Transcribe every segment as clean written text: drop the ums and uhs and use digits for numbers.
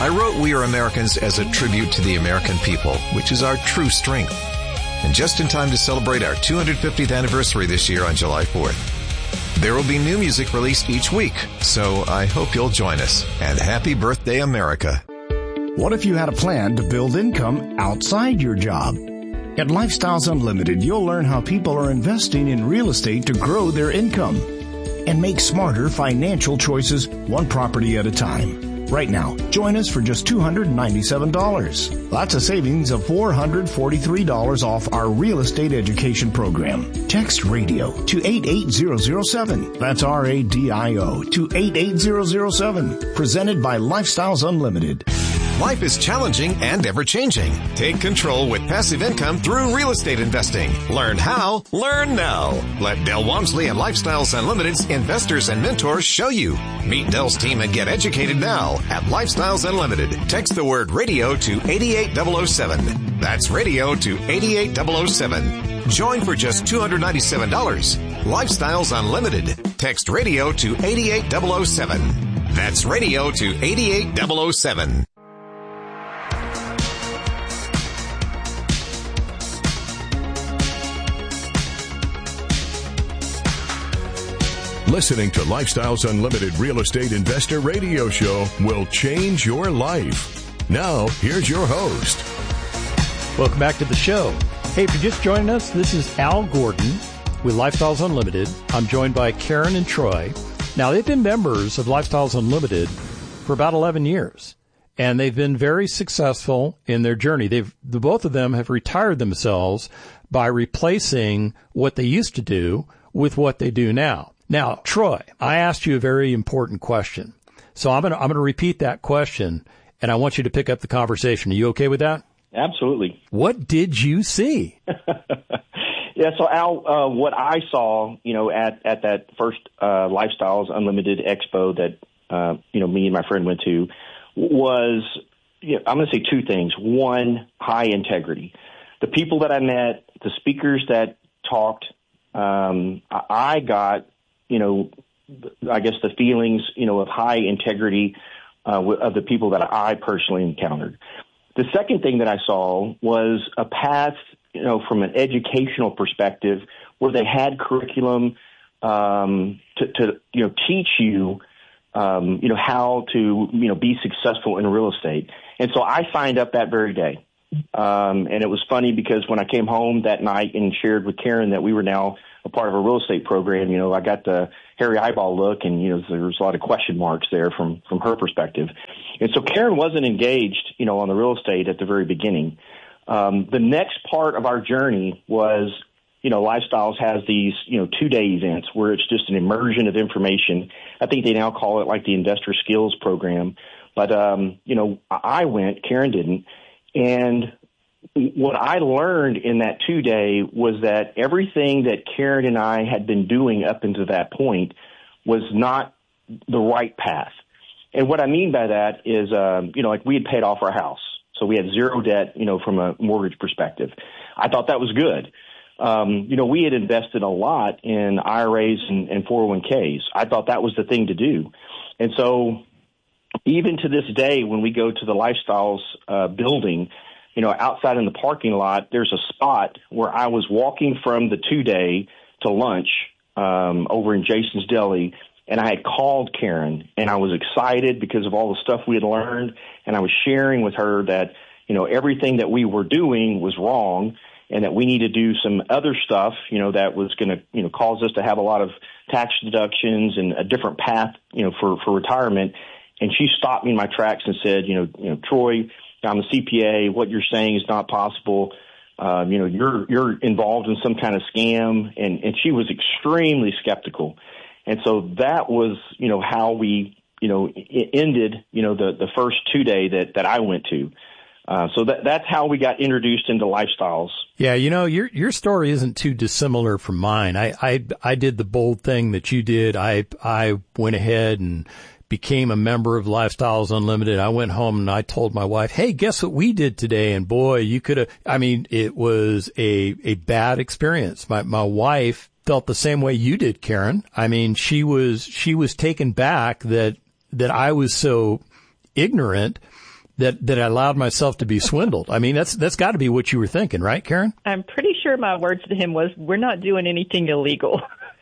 I wrote We Are Americans as a tribute to the American people, which is our true strength. And just in time to celebrate our 250th anniversary this year on July 4th. There will be new music released each week, so I hope you'll join us. And happy birthday, America. What if you had a plan to build income outside your job? At Lifestyles Unlimited, you'll learn how people are investing in real estate to grow their income and make smarter financial choices one property at a time. Right now, join us for just $297. That's a savings of $443 off our real estate education program. Text RADIO to 88007. That's RADIO to 88007. Presented by Lifestyles Unlimited. Life is challenging and ever-changing. Take control with passive income through real estate investing. Learn how, learn now. Let Del Walmsley and Lifestyles Unlimited's investors and mentors show you. Meet Del's team and get educated now at Lifestyles Unlimited. Text the word radio to 88007. That's radio to 88007. Join for just $297. Lifestyles Unlimited. Text radio to 88007. That's radio to 88007. Listening to Lifestyles Unlimited Real Estate Investor Radio Show will change your life. Now, here's your host. Welcome back to the show. Hey, if you're just joining us, this is Al Gordon with Lifestyles Unlimited. I'm joined by Karen and Troy. Now, they've been members of Lifestyles Unlimited for about 11 years, and they've been very successful in their journey. Both of them have retired themselves by replacing what they used to do with what they do now. Now, Troy, I asked you a very important question. So I'm going to repeat that question, and I want you to pick up the conversation. Are you okay with that? Absolutely. What did you see? Yeah, so Al, what I saw, at that first Lifestyles Unlimited Expo that, me and my friend went to was, I'm going to say two things. One, high integrity. The people that I met, the speakers that talked, I got, I guess the feelings, of high integrity of the people that I personally encountered. The second thing that I saw was a path, from an educational perspective where they had curriculum to teach you, how to, be successful in real estate. And so I signed up that very day. And it was funny because when I came home that night and shared with Karen that we were now a part of a real estate program, I got the hairy eyeball look, and, there was a lot of question marks there from her perspective. And so Karen wasn't engaged, on the real estate at the very beginning. The next part of our journey was, Lifestyles has these, 2-day events where it's just an immersion of information. I think they now call it like the Investor Skills Program. But, I went, Karen didn't. And what I learned in that 2-day was that everything that Karen and I had been doing up until that point was not the right path. And what I mean by that is, like we had paid off our house. So we had zero debt, from a mortgage perspective. I thought that was good. We had invested a lot in IRAs and 401ks. I thought that was the thing to do. And so even to this day, when we go to the Lifestyles building, outside in the parking lot, there's a spot where I was walking from the 2-day to lunch over in Jason's Deli, and I had called Karen, and I was excited because of all the stuff we had learned, and I was sharing with her that, everything that we were doing was wrong, and that we need to do some other stuff, that was going to, cause us to have a lot of tax deductions and a different path, for retirement. And she stopped me in my tracks and said, Troy, I'm a CPA. What you're saying is not possible. You're involved in some kind of scam. And she was extremely skeptical. And so that was, how we, ended, the first 2-day that I went to. So that's how we got introduced into Lifestyles. Yeah, your story isn't too dissimilar from mine. I did the bold thing that you did. I went ahead and became a member of Lifestyles Unlimited. I went home and I told my wife, hey, guess what we did today? And boy, it was a bad experience. My wife felt the same way you did, Karen. She was taken back that I was so ignorant that I allowed myself to be swindled. I mean, that's got to be what you were thinking, right, Karen? I'm pretty sure my words to him was, "We're not doing anything illegal."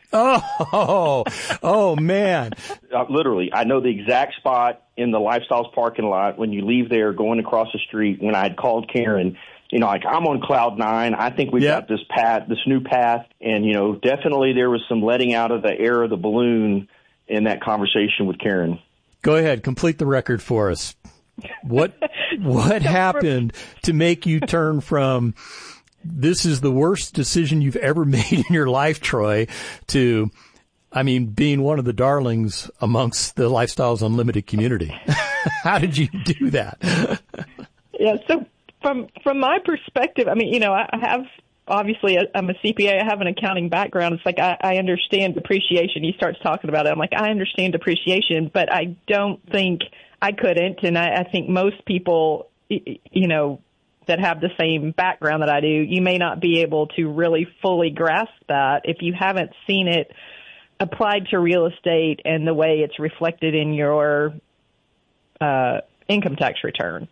Oh, man. Literally, I know the exact spot in the Lifestyles parking lot when you leave there going across the street when I had called Karen. Like, I'm on cloud nine. I think we've got this new path. And, definitely there was some letting out of the air of the balloon in that conversation with Karen. Go ahead. Complete the record for us. What happened to make you turn from this is the worst decision you've ever made in your life, Troy, to, being one of the darlings amongst the Lifestyles Unlimited community? How did you do that? Yeah, so from my perspective, I have, obviously, I'm a CPA. I have an accounting background. It's like I understand depreciation. He starts talking about it. I'm like, I understand depreciation, but I don't think I couldn't. And I think most people, that have the same background that I do, you may not be able to really fully grasp that if you haven't seen it applied to real estate and the way it's reflected in your income tax return.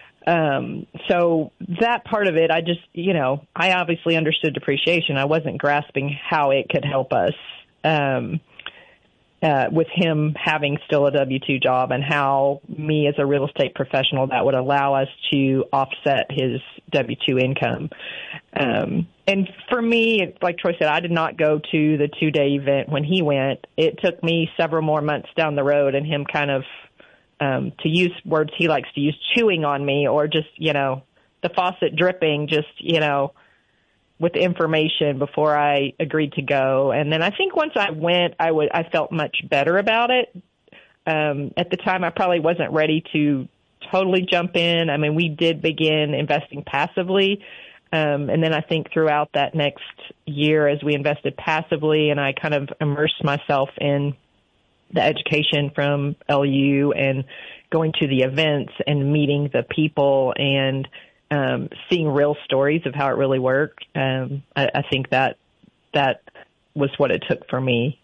So that part of it, I just, I obviously understood depreciation. I wasn't grasping how it could help us with him having still a W-2 job, and how me as a real estate professional, that would allow us to offset his W-2 income. And for me, like Troy said, I did not go to the 2-day event when he went. It took me several more months down the road, and him kind of, to use words he likes to use, chewing on me, or just, the faucet dripping, just, with information before I agreed to go. And then I think once I went, I felt much better about it. At the time, I probably wasn't ready to totally jump in. We did begin investing passively. And then I think throughout that next year, as we invested passively, and I kind of immersed myself in the education from LU and going to the events and meeting the people and seeing real stories of how it really worked. I think that was what it took for me,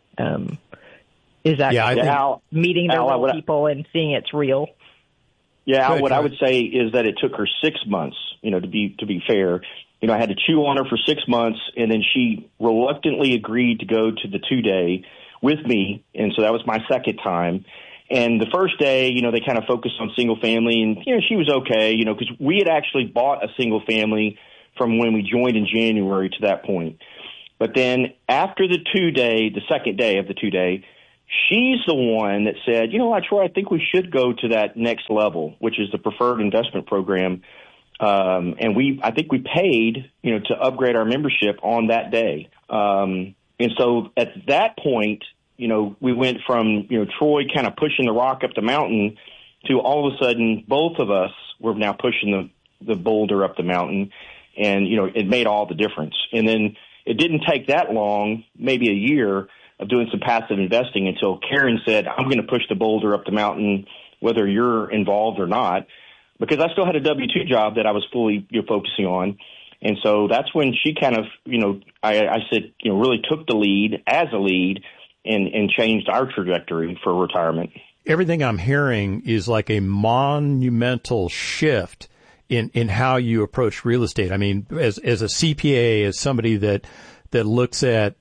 is actually meeting the real people and seeing it's real. Yeah, Al, what I would say is that it took her 6 months, to be fair. I had to chew on her for 6 months, and then she reluctantly agreed to go to the 2-day with me, and so that was my second time. And the first day, they kind of focused on single family, and, she was okay, because we had actually bought a single family from when we joined in January to that point. But then after the 2-day, the second day of the 2-day, she's the one that said, Troy, I think we should go to that next level, which is the preferred investment program. And I think we paid, to upgrade our membership on that day. And so at that point, we went from, Troy kind of pushing the rock up the mountain to all of a sudden both of us were now pushing the boulder up the mountain. And, it made all the difference. And then it didn't take that long, maybe a year, of doing some passive investing until Karen said, I'm going to push the boulder up the mountain, whether you're involved or not, because I still had a W-2 job that I was fully focusing on. And so that's when she kind of, I said, really took the lead as a lead and changed our trajectory for retirement. Everything I'm hearing is like a monumental shift in how you approach real estate. As a CPA, as somebody that looks at,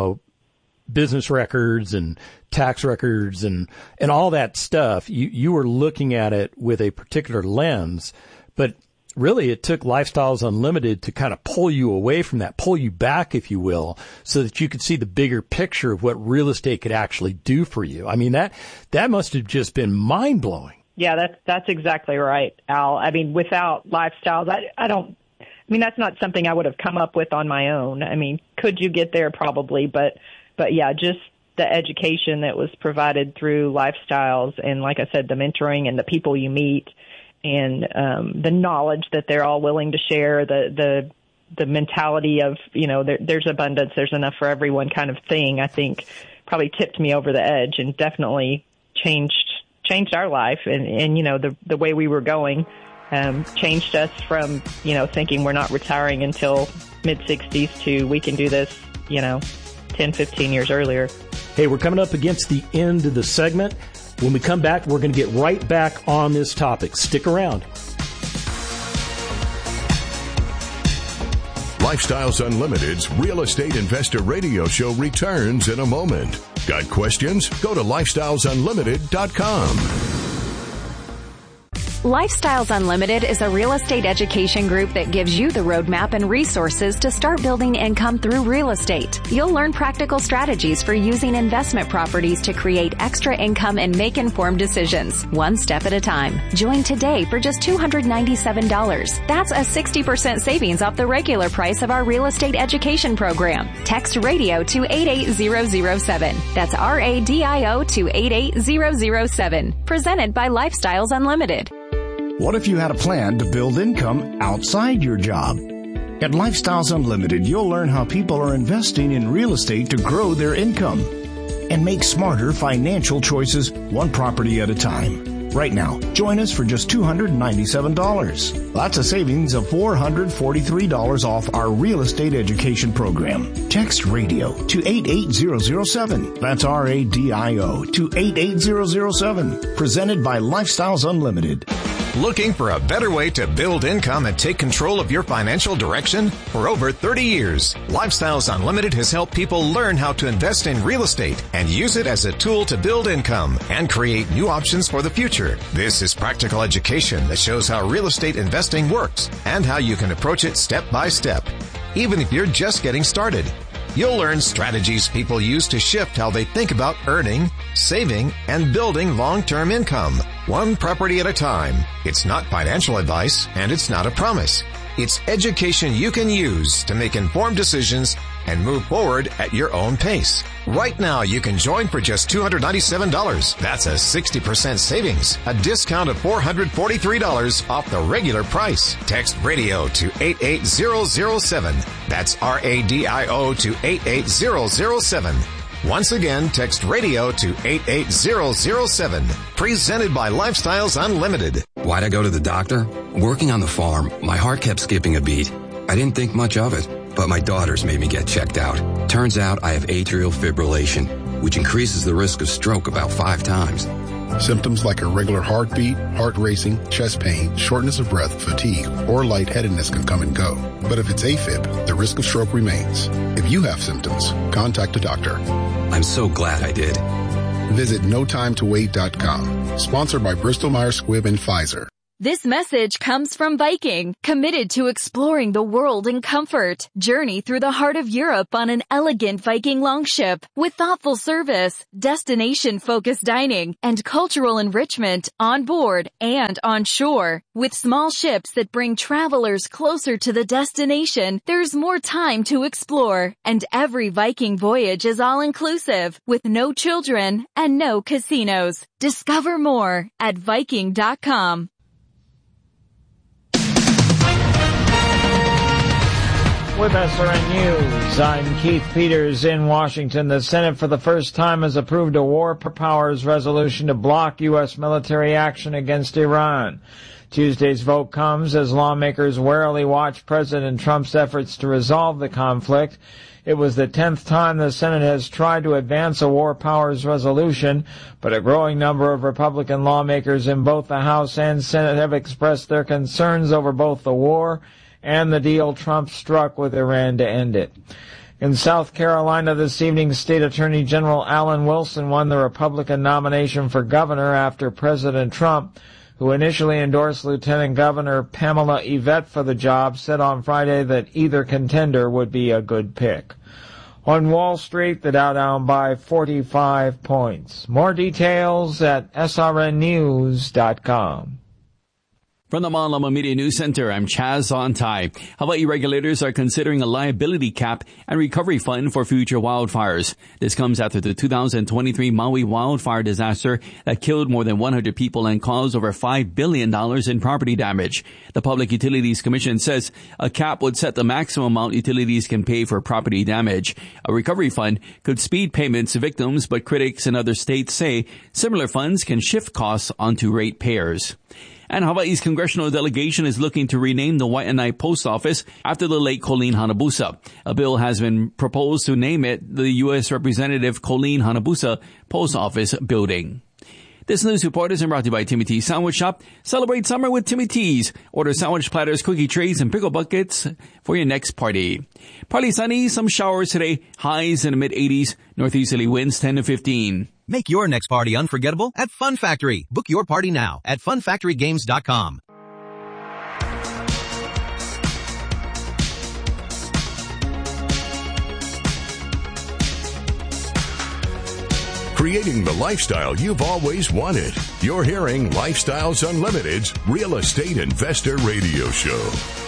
business records and tax records and all that stuff, you were looking at it with a particular lens, but really it took Lifestyles Unlimited to kind of pull you away from that, pull you back, if you will, so that you could see the bigger picture of what real estate could actually do for you. That must have just been mind blowing. Yeah, that's exactly right, Al. Without Lifestyles, that's not something I would have come up with on my own. Could you get there? Probably, but yeah, just the education that was provided through Lifestyles, and like I said, the mentoring and the people you meet, and the knowledge that they're all willing to share, the mentality of, there's abundance, there's enough for everyone kind of thing, I think probably tipped me over the edge and definitely changed our life. And the way we were going changed us from, thinking we're not retiring until mid-60s to we can do this, 10, 15 years earlier. Hey, we're coming up against the end of the segment. When we come back, we're going to get right back on this topic. Stick around. Lifestyles Unlimited's Real Estate Investor Radio Show returns in a moment. Got questions? Go to lifestylesunlimited.com. Lifestyles Unlimited is a real estate education group that gives you the roadmap and resources to start building income through real estate. You'll learn practical strategies for using investment properties to create extra income and make informed decisions, one step at a time. Join today for just $297. That's a 60% savings off the regular price of our real estate education program. Text radio to 88007. That's RADIO to 88007. Presented by Lifestyles Unlimited. What if you had a plan to build income outside your job? At Lifestyles Unlimited, you'll learn how people are investing in real estate to grow their income and make smarter financial choices one property at a time. Right now, join us for just $297. That's a savings of $443 off our real estate education program. Text radio to 88007. That's RADIO to 88007. Presented by Lifestyles Unlimited. Looking for a better way to build income and take control of your financial direction? For over 30 years, Lifestyles Unlimited has helped people learn how to invest in real estate and use it as a tool to build income and create new options for the future. This is practical education that shows how real estate investing works and how you can approach it step by step, even if you're just getting started. You'll learn strategies people use to shift how they think about earning, saving, and building long-term income, one property at a time. It's not financial advice, and it's not a promise. It's education you can use to make informed decisions and move forward at your own pace. Right now, you can join for just $297. That's a 60% savings, a discount of $443 off the regular price. Text radio to 88007. That's RADIO to 88007. Once again, text radio to 88007. Presented by Lifestyles Unlimited. Why'd I go to the doctor? Working on the farm, my heart kept skipping a beat. I didn't think much of it, but my daughters made me get checked out. Turns out I have atrial fibrillation, which increases the risk of stroke about 5 times. Symptoms like irregular heartbeat, heart racing, chest pain, shortness of breath, fatigue, or lightheadedness can come and go. But if it's AFib, the risk of stroke remains. If you have symptoms, contact a doctor. I'm so glad I did. Visit NoTimeToWait.com. Sponsored by Bristol-Myers Squibb and Pfizer. This message comes from Viking, committed to exploring the world in comfort. Journey through the heart of Europe on an elegant Viking longship with thoughtful service, destination-focused dining, and cultural enrichment on board and on shore. With small ships that bring travelers closer to the destination, there's more time to explore. And every Viking voyage is all-inclusive, with no children and no casinos. Discover more at Viking.com. With SRN News, I'm Keith Peters in Washington. The Senate for the first time has approved a War Powers resolution to block U.S. military action against Iran. Tuesday's vote comes as lawmakers warily watch President Trump's efforts to resolve the conflict. It was the 10th time the Senate has tried to advance a War Powers resolution, but a growing number of Republican lawmakers in both the House and Senate have expressed their concerns over both the war and the deal Trump struck with Iran to end it. In South Carolina this evening, State Attorney General Alan Wilson won the Republican nomination for governor after President Trump, who initially endorsed Lieutenant Governor Pamela Yvette for the job, said on Friday that either contender would be a good pick. On Wall Street, the Dow down by 45 points. More details at srnnews.com. From the Malama Media News Center, I'm Chaz Ontai. Hawaii regulators are considering a liability cap and recovery fund for future wildfires. This comes after the 2023 Maui wildfire disaster that killed more than 100 people and caused over $5 billion in property damage. The Public Utilities Commission says a cap would set the maximum amount utilities can pay for property damage. A recovery fund could speed payments to victims, but critics in other states say similar funds can shift costs onto ratepayers. And Hawaii's congressional delegation is looking to rename the Waianae Post Office after the late Colleen Hanabusa. A bill has been proposed to name it the U.S. Representative Colleen Hanabusa Post Office Building. This news report is brought to you by Timmy T's Sandwich Shop. Celebrate summer with Timmy T's. Order sandwich platters, cookie trays, and pickle buckets for your next party. Partly sunny, some showers today. Highs in the mid-80s. Northeasterly winds 10 to 15. Make your next party unforgettable at Fun Factory. Book your party now at funfactorygames.com. Creating the lifestyle you've always wanted. You're hearing Lifestyles Unlimited's Real Estate Investor Radio Show.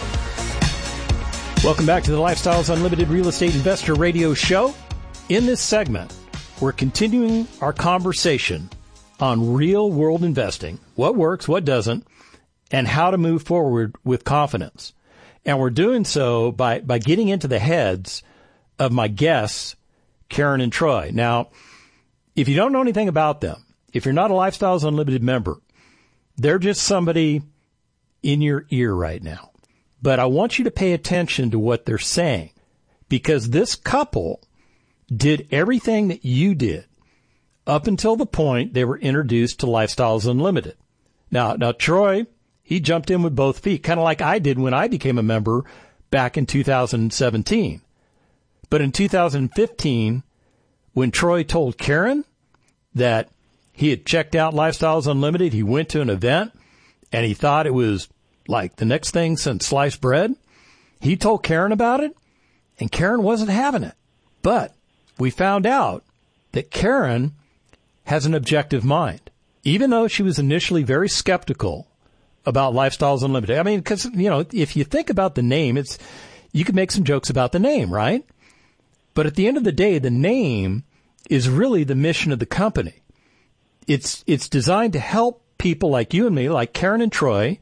Welcome back to the Lifestyles Unlimited Real Estate Investor Radio Show. In this segment, we're continuing our conversation on real-world investing, what works, what doesn't, and how to move forward with confidence. And we're doing so by getting into the heads of my guests, Karen and Troy. Now, if you don't know anything about them, if you're not a Lifestyles Unlimited member, they're just somebody in your ear right now. But I want you to pay attention to what they're saying, because this couple did everything that you did up until the point they were introduced to Lifestyles Unlimited. Now, Troy, he jumped in with both feet, kind of like I did when I became a member back in 2017. But in 2015, when Troy told Karen that he had checked out Lifestyles Unlimited, he went to an event and he thought it was like the next thing since sliced bread. He told Karen about it, and Karen wasn't having it. But we found out that Karen has an objective mind, even though she was initially very skeptical about Lifestyles Unlimited. I mean, because, you know, if you think about the name, you could make some jokes about the name, right? But at the end of the day, the name is really the mission of the company. It's designed to help people like you and me, like Karen and Troy,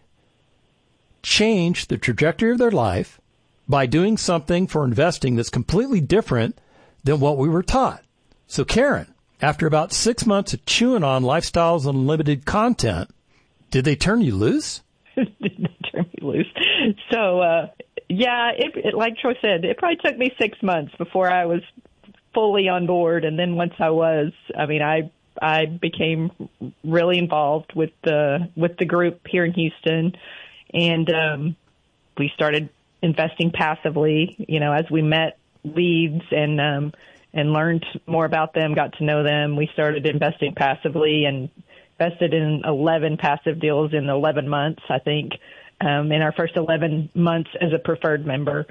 change the trajectory of their life by doing something for investing that's completely different than what we were taught. So Karen, after about 6 months of chewing on Lifestyles Unlimited content, did they turn you loose? Did they turn me loose? So, yeah, it like Troy said, it probably took me 6 months before I was fully on board. And then once I was, I mean, I became really involved with the group here in Houston, and we started investing passively, you know, as we met leads and learned more about them, got to know them. We started investing passively and invested in 11 passive deals in 11 months, I think, in our first 11 months as a preferred member.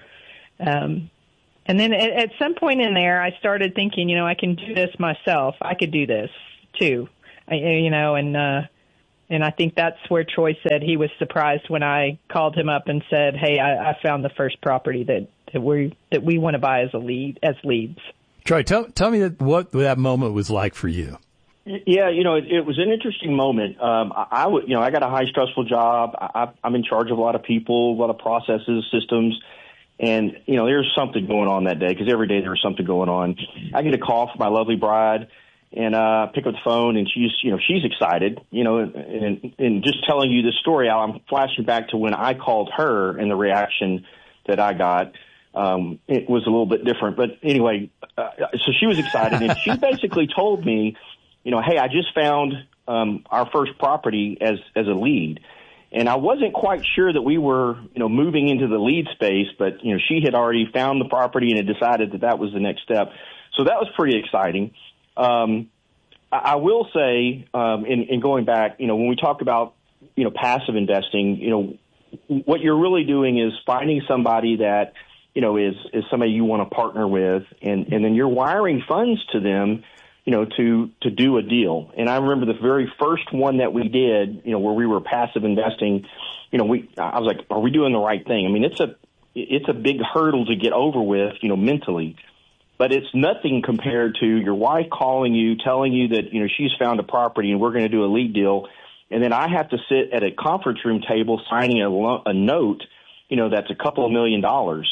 And then at some point in there, I started thinking, you know, I can do this myself. I could do this too, you know, and I think that's where Troy said he was surprised when I called him up and said, hey, I found the first property that we want to buy as leads. Troy, tell me what that moment was like for you. Yeah, you know, it was an interesting moment. I got a high stressful job. I'm in charge of a lot of people, a lot of processes, systems. And, you know, there's something going on that day, because every day there was something going on. I get a call from my lovely bride, and pick up the phone, and she's excited, you know, and just telling you this story, I'm flashing back to when I called her and the reaction that I got. It was a little bit different, but anyway, so she was excited, and she basically told me, you know, hey, I just found our first property as a lead. And I wasn't quite sure that we were, you know, moving into the lead space, but, you know, she had already found the property and had decided that was the next step. So that was pretty exciting. I will say, in going back, you know, when we talk about, you know, passive investing, you know, what you're really doing is finding somebody that, you know, is somebody you want to partner with, and then you're wiring funds to them, you know, to do a deal. And I remember the very first one that we did, you know, where we were passive investing, you know, I was like, are we doing the right thing? I mean, it's a big hurdle to get over with, you know, mentally, but it's nothing compared to your wife calling you, telling you that, you know, she's found a property and we're going to do a lead deal. And then I have to sit at a conference room table signing a note, you know, that's a couple of $1 million.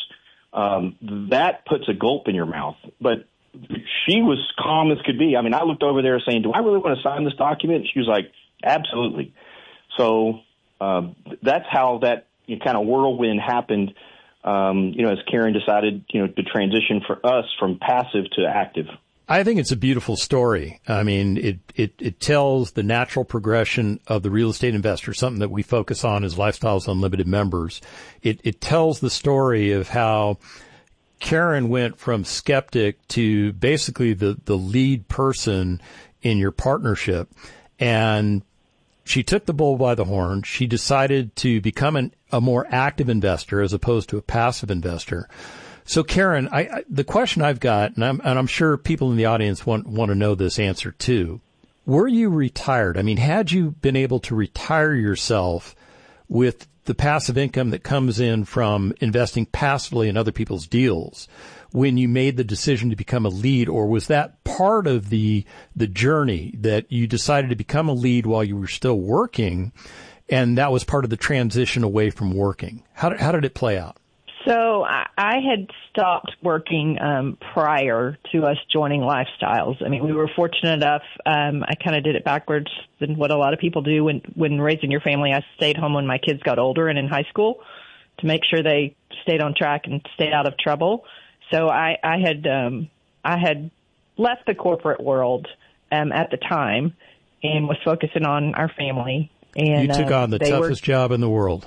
That puts a gulp in your mouth. But she was calm as could be. I mean, I looked over there saying, do I really want to sign this document? And she was like, absolutely. So that's how that kind of whirlwind happened, you know, as Karen decided, you know, to transition for us from passive to active. I think it's a beautiful story. I mean, it tells the natural progression of the real estate investor, something that we focus on as Lifestyles Unlimited members. It tells the story of how Karen went from skeptic to basically the lead person in your partnership. And she took the bull by the horn. She decided to become a more active investor as opposed to a passive investor. So, Karen, the question I've got, and I'm sure people in the audience want to know this answer too. Were you retired? I mean, had you been able to retire yourself with the passive income that comes in from investing passively in other people's deals when you made the decision to become a lead, or was that part of the journey that you decided to become a lead while you were still working, and that was part of the transition away from working? How did it play out? So I had stopped working prior to us joining Lifestyles. I mean, we were fortunate enough. I kind of did it backwards than what a lot of people do when raising your family. I stayed home when my kids got older and in high school to make sure they stayed on track and stayed out of trouble. So I had left the corporate world at the time and was focusing on our family. And you took on the toughest job in the world.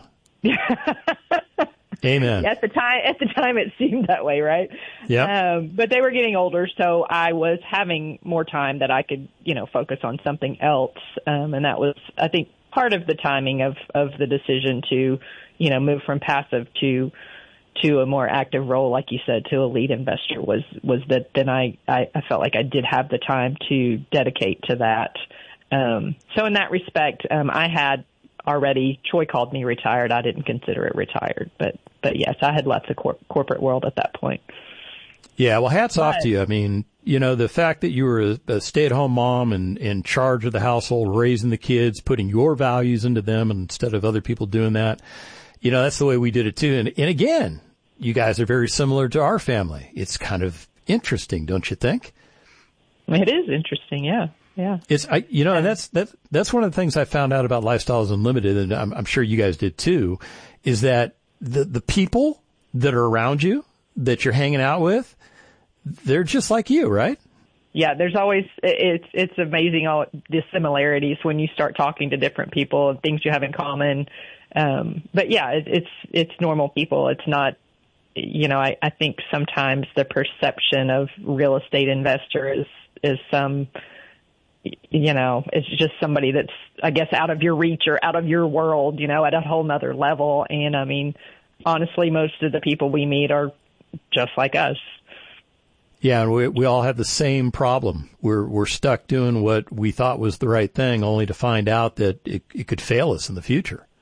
Amen. At the time, it seemed that way, right? Yeah. But they were getting older, so I was having more time that I could, focus on something else. And that was, I think, part of the timing of the decision to, move from passive to a more active role, like you said, to a lead investor was that then I felt like I did have the time to dedicate to that. So in that respect, I had already, Troy called me retired. I didn't consider it retired, but yes, I had left the corporate world at that point. Yeah, well, hats off to you. I mean, the fact that you were a stay-at-home mom and in charge of the household, raising the kids, putting your values into them instead of other people doing that, that's the way we did it too. And again, you guys are very similar to our family. It's kind of interesting, don't you think? It is interesting, yeah. Yeah. And that's one of the things I found out about Lifestyles Unlimited, and I'm sure you guys did too, is that the people that are around you, that you're hanging out with, they're just like you, right? Yeah, there's always, it's amazing all the similarities when you start talking to different people and things you have in common. But yeah, it's normal people. It's not, I think sometimes the perception of real estate investor is some, it's just somebody that's, I guess, out of your reach or out of your world, at a whole nother level. And I mean, honestly, most of the people we meet are just like us. Yeah, and we all have the same problem. We're stuck doing what we thought was the right thing, only to find out that it could fail us in the future.